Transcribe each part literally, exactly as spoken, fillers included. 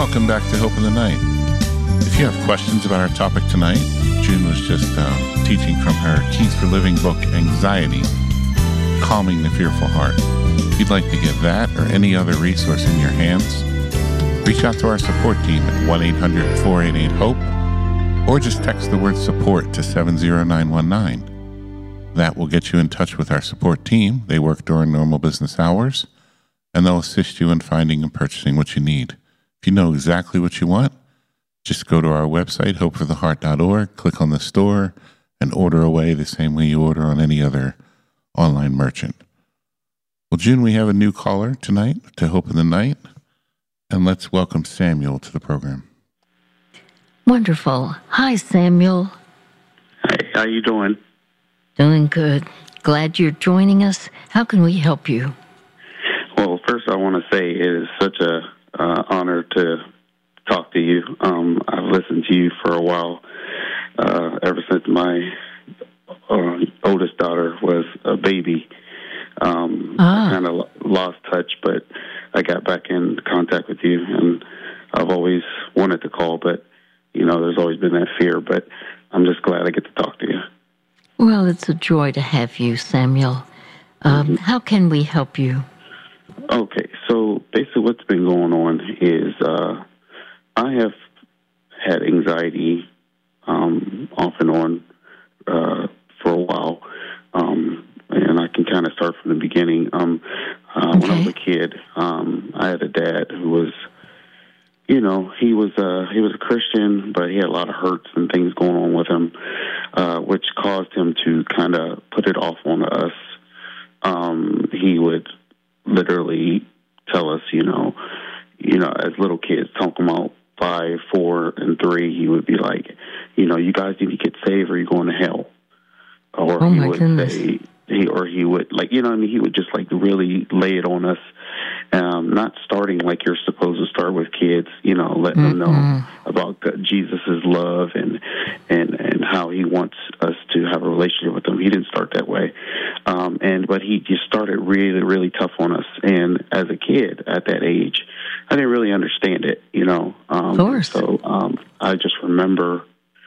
welcome back to Hope in the Night. If you have questions about our topic tonight, June was just uh, teaching from her Keys for Living book, Anxiety, Calming the Fearful Heart. If you'd like to get that or any other resource in your hands, reach out to our support team at one eight hundred four eight eight HOPE or just text the word support to seven zero nine one nine. That will get you in touch with our support team. They work during normal business hours, and they'll assist you in finding and purchasing what you need. If you know exactly what you want, just go to our website, hope for the heart dot org, click on the store, and order away the same way you order on any other online merchant. Well, June, we have a new caller tonight to Hope in the Night, and let's welcome Samuel to the program. Wonderful. Hi, Samuel. Hey, how you doing? Doing good. Glad you're joining us. How can we help you? Well, first I want to say it is such a uh, honor to talk to you. Um, I've listened to you for a while, uh, ever since my uh, oldest daughter was a baby. Um, ah. I kind of lost touch, but I got back in contact with you, and I've always wanted to call, but, you know, there's always been that fear, but I'm just glad I get to talk to you. Well, it's a joy to have you, Samuel. Um, mm-hmm. How can we help you? Okay, so basically what's been going on is uh, I have had anxiety um, off and on uh, for a while, um, and I can kind of start from the beginning. Um, uh, okay. When I was a kid, um, I had a dad who was, you know, he was uh, he was a Christian, but he had a lot of hurts and things going on with him, uh, which caused him to kind of put it off on us. Um, he would literally tell us, you know, you know, as little kids, talking about five, four, and three, he would be like, you know, you guys need to get saved or you're going to hell. Or oh he my would goodness. say, he, or he would, like, you know what I mean? He would just, like, really lay it on us. Um, not starting like you're supposed to start with kids, you know, letting mm-hmm. them know about Jesus' love and, and, and how he wants us to have a relationship with him. He didn't start that way. Um, and, but he just started really, really tough on us. And as a kid at that age, I didn't really understand it, you know. Um, of course. So um, I just remember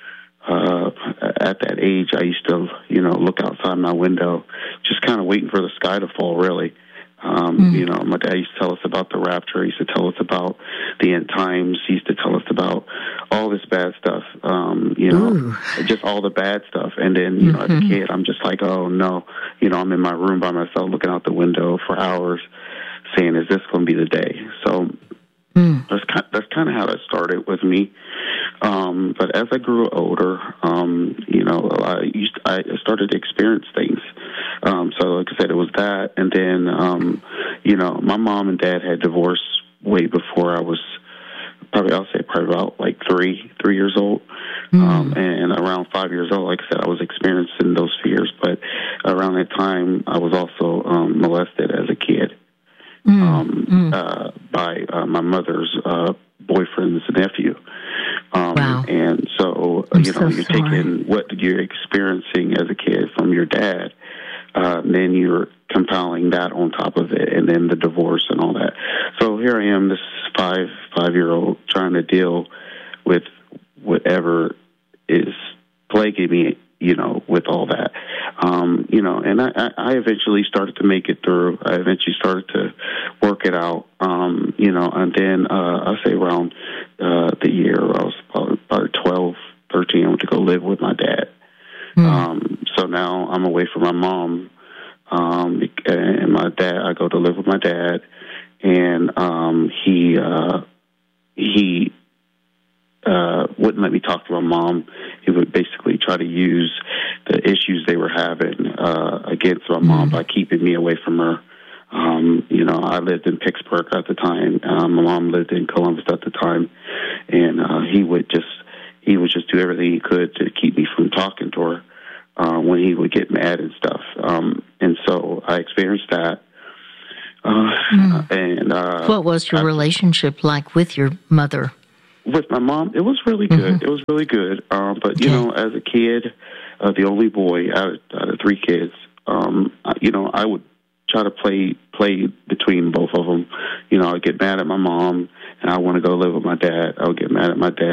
uh, at that age, I used to, you know, look outside my window, just kind of waiting for the sky to fall, really. Um, mm. You know, my dad used to tell us about the rapture. He used to tell us about the end times. He used to tell us about all this bad stuff, um, you know, Ooh. just all the bad stuff. And then, you mm-hmm. know, as a kid, I'm just like, oh, no. You know, I'm in my room by myself looking out the window for hours saying, is this going to be the day? So mm. that's kind, that's kind of how that started with me. Um, but as I grew older, um, you know, I used to, I started to experience things. Um, so, like I said, it was that, and then, um, you know, my mom and dad had divorced way before I was probably, I'll say, probably about like three, three years old, mm. um, and around five years old, like I said, I was experiencing those fears. But around that time, I was also um, molested as a kid mm. Um, mm. Uh, by uh, my mother's uh, boyfriend's nephew. Um, wow. And so, I'm you know, so you're sorry. taking what you're experiencing as a kid from your dad, uh, then you're compiling that on top of it, and then the divorce and all that. So here I am, this five, five-year-old, trying to deal with whatever is plaguing me, you know, with all that. Um, you know, and I, I eventually started to make it through. I eventually started to work it out, um, you know, and then uh, I say around uh, the year I was about, about twelve, thirteen, I went to go live with my dad. Mm. Um, so now I'm away from my mom, um, and my dad, I go to live with my dad, and um, he, uh, he, Uh, wouldn't let me talk to my mom. He would basically try to use the issues they were having uh, against my mom mm. by keeping me away from her. Um, you know, I lived in Pittsburgh at the time. Um, my mom lived in Columbus at the time, and uh, he would just he would just do everything he could to keep me from talking to her uh, when he would get mad and stuff. Um, and so I experienced that. Uh, mm. And uh, what was your I, relationship like with your mother? With my mom, it was really good. Mm-hmm. It was really good. Um, but, you okay. know, as a kid, uh, the only boy out of, out of three kids, um, you know, I would try to play play between both of them. You know, I get mad at my mom, and I want to go live with my dad. I'll get mad at my dad.